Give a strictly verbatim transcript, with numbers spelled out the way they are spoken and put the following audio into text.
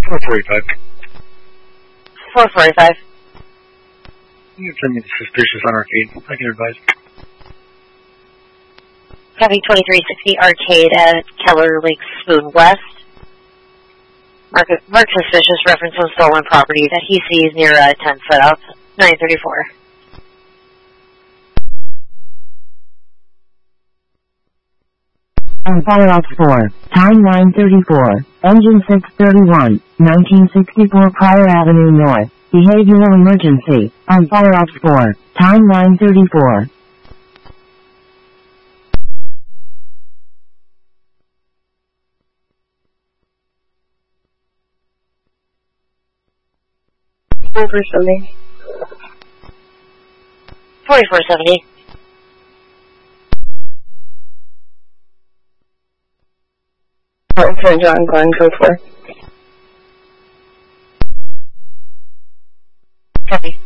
four forty-five. four forty-five. You can send me the suspicious on Arcade. I can advise. Copy twenty-three sixty Arcade at Keller Lake Spoon West. Mark, mark suspicious reference on stolen property that he sees near a tent setup. nine thirty-four. And follow-up four. Time nine thirty-four. Engine six thirty-one. nineteen sixty-four Prior Avenue North. Behavioral emergency. On follow-up four. Time nine thirty-four. Over seventy. forty-four seventy. Saint John Glen, go for. Copy.